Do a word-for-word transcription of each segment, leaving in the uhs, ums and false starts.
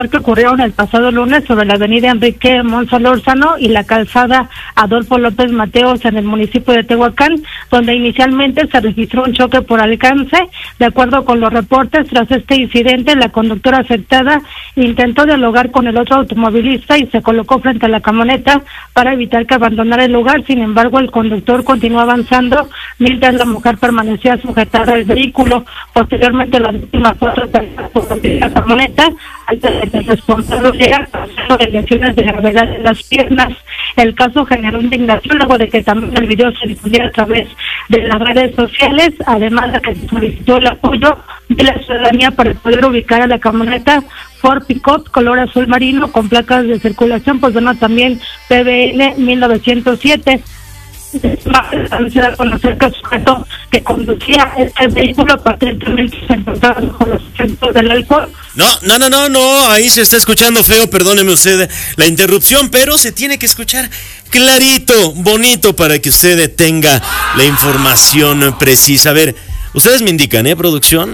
que ocurrieron el pasado lunes sobre la avenida Enrique Monsalórzano y la calzada Adolfo López Mateos en el municipio de Tehuacán, donde inicialmente se registró un choque por alcance. De acuerdo con los reportes, tras este incidente, la conductora afectada intentó dialogar con el otro automovilista y se colocó frente a la camioneta para evitar que abandonara el lugar. Sin embargo, el conductor continuó avanzando mientras la mujer permanecía sujetada al vehículo. Posteriormente, la víctima fue atropellada por la camioneta antes de que el responsable llegara causando lesiones de gravedad en las piernas. El caso generó indignación luego de que también el video se difundiera a través de las redes sociales, además de que se solicitó el apoyo de la ciudadanía para poder ubicar a la camioneta Ford Pickup color azul marino con placas de circulación, pues bueno, también P B N mil novecientos siete. También se da a conocer que el sujeto que conducía este vehículo aparentemente se encontraba bajo los efectos del alcohol. No, no, no, no, no, ahí se está escuchando feo, perdóneme usted la interrupción, pero se tiene que escuchar clarito, bonito, para que usted tenga la información precisa. A ver, ustedes me indican, ¿eh, producción?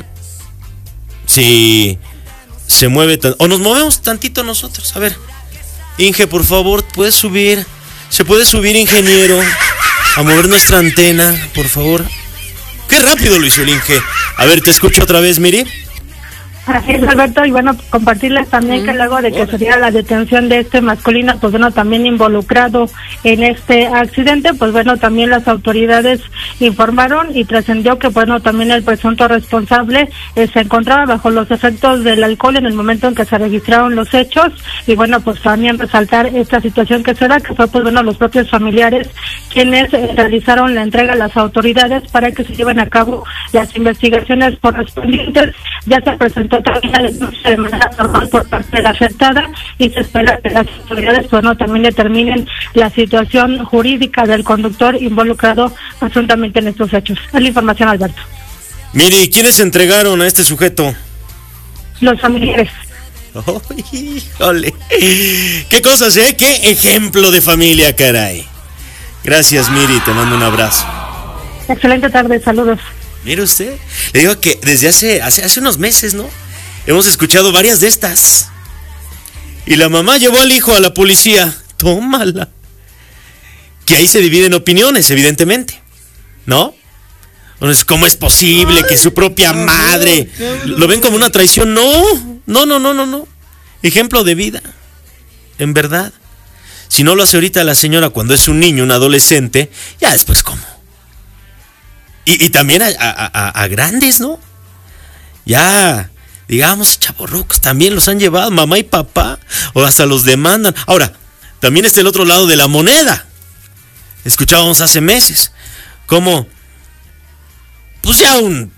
Si se mueve, tan... o nos movemos tantito nosotros. A ver, Inge, por favor, ¿puedes subir? ¿Se puede subir, ingeniero, a mover nuestra antena, por favor? Qué rápido lo hizo el Inge. A ver, te escucho otra vez, Miri. Así es, Alberto, y bueno, compartirles también mm, que luego de que bueno. se diera la detención de este masculino, pues bueno, también involucrado en este accidente, pues bueno, también las autoridades informaron y trascendió que bueno, también el presunto responsable eh, se encontraba bajo los efectos del alcohol en el momento en que se registraron los hechos, y bueno, pues también resaltar esta situación que se da, que fue pues bueno, los propios familiares quienes eh, realizaron la entrega a las autoridades para que se lleven a cabo las investigaciones correspondientes. Ya se presentó también la denuncia de manera normal por parte de la afectada y se espera que las autoridades bueno, también determinen la situación jurídica del conductor involucrado presuntamente en estos hechos. Es la información, Alberto. Miri, ¿quiénes entregaron a este sujeto? Los familiares. Oh, híjole. Qué cosas, ¿eh? Qué ejemplo de familia, caray. Gracias, Miri, te mando un abrazo. Excelente tarde, saludos. Mire usted, le digo que desde hace, hace, hace unos meses, ¿no? Hemos escuchado varias de estas. Y la mamá llevó al hijo a la policía. Tómala. Que ahí se dividen opiniones, evidentemente, ¿no? Entonces, ¿cómo es posible que su propia madre lo ven como una traición? No, no, no, no, no, no. Ejemplo de vida, en verdad. Si no lo hace ahorita la señora cuando es un niño, un adolescente, ya después, ¿cómo? Y, y también a, a, a, a grandes, ¿no? Ya, digamos, chavorrucos, también los han llevado, mamá y papá, o hasta los demandan. Ahora, también está el otro lado de la moneda. Escuchábamos hace meses cómo, pues ya un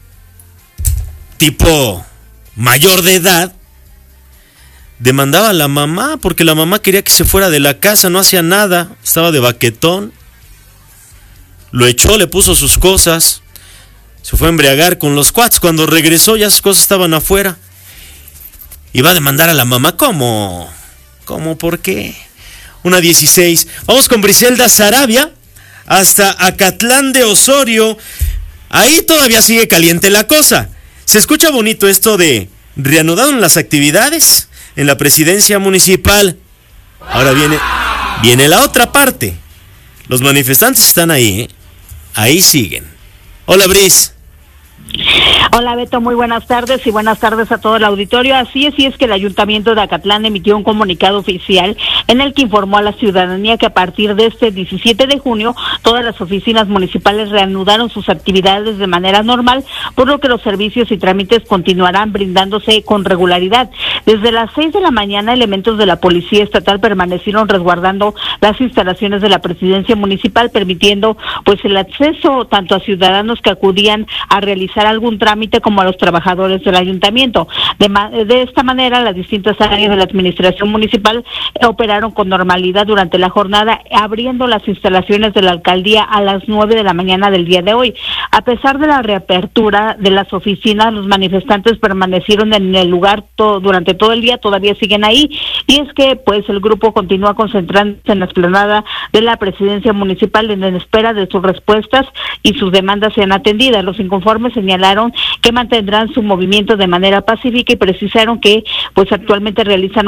tipo mayor de edad demandaba a la mamá porque la mamá quería que se fuera de la casa, no hacía nada, estaba de baquetón. Lo echó, le puso sus cosas, se fue a embriagar con los cuates. Cuando regresó ya sus cosas estaban afuera. Iba a demandar a la mamá. ¿Cómo? ¿Cómo? ¿Por qué? Una dieciséis. Vamos con Briselda Sarabia hasta Acatlán de Osorio. Ahí todavía sigue caliente la cosa. Se escucha bonito esto de reanudaron las actividades en la presidencia municipal. Ahora viene, viene la otra parte. Los manifestantes están ahí, ¿eh? Ahí siguen. Hola, Bris. Hola, Beto, muy buenas tardes y buenas tardes a todo el auditorio. Así es, y es que el Ayuntamiento de Acatlán emitió un comunicado oficial en el que informó a la ciudadanía que a partir de este diecisiete de junio todas las oficinas municipales reanudaron sus actividades de manera normal, por lo que los servicios y trámites continuarán brindándose con regularidad. Desde las seis de la mañana, elementos de la Policía Estatal permanecieron resguardando las instalaciones de la presidencia municipal, permitiendo pues el acceso tanto a ciudadanos que acudían a realizar algún trámite como a los trabajadores del ayuntamiento. De, ma- de esta manera, las distintas áreas de la administración municipal eh, operaron con normalidad durante la jornada, abriendo las instalaciones de la alcaldía a las nueve de la mañana del día de hoy. A pesar de la reapertura de las oficinas, los manifestantes permanecieron en el lugar to- durante todo el día, todavía siguen ahí, Y es que pues el grupo continúa concentrándose en la explanada de la presidencia municipal en espera de sus respuestas y sus demandas sean atendidas. Los inconformes señalaron que mantendrán su movimiento de manera pacífica y precisaron que pues actualmente realizan